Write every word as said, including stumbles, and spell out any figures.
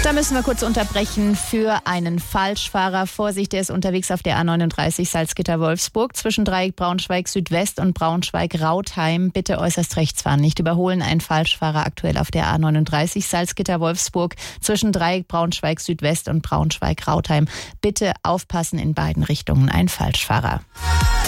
Da müssen wir kurz unterbrechen für einen Falschfahrer. Vorsicht, der ist unterwegs auf der A neununddreißig Salzgitter-Wolfsburg zwischen Dreieck Braunschweig Südwest und Braunschweig-Rautheim. Bitte äußerst rechts fahren, nicht überholen. Ein Falschfahrer aktuell auf der A neununddreißig Salzgitter-Wolfsburg zwischen Dreieck Braunschweig Südwest und Braunschweig-Rautheim. Bitte aufpassen, in beiden Richtungen ein Falschfahrer.